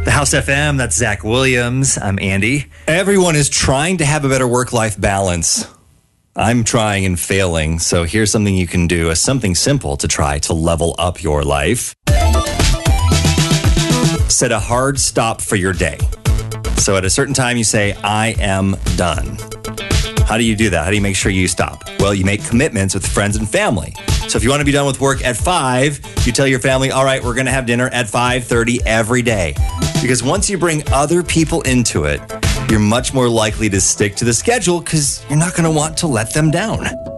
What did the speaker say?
The House FM, that's Zach Williams. I'm Andy. Everyone is trying to have a better work-life balance. I'm trying and failing, so here's something you can do, something simple to try to level up your life. Set a hard stop for your day. So at a certain time, you say, I am done. How do you do that? How do you make sure you stop? Well, you make commitments with friends and family. So if you want to be done with work at 5, you tell your family, all right, we're going to have dinner at 5:30 every day. Because once you bring other people into it, you're much more likely to stick to the schedule because you're not going to want to let them down.